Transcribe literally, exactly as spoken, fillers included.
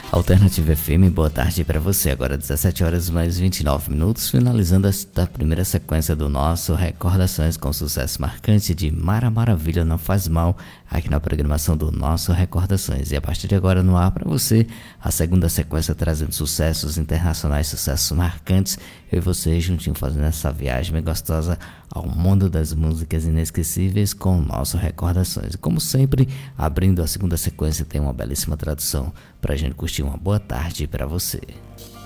Alternativa F M, boa tarde para você. Agora dezessete horas mais vinte e nove minutos, finalizando esta primeira sequência do nosso Recordações com sucesso marcante de Mara Maravilha Não Faz Mal, aqui na programação do nosso Recordações. E a partir de agora no ar para você, a segunda sequência trazendo sucessos internacionais, sucessos marcantes. Eu e você juntinho fazendo essa viagem bem gostosa ao mundo das músicas inesquecíveis com o nosso Recordações. Como sempre, abrindo a segunda sequência tem uma belíssima tradução para a gente curtir uma boa tarde para você.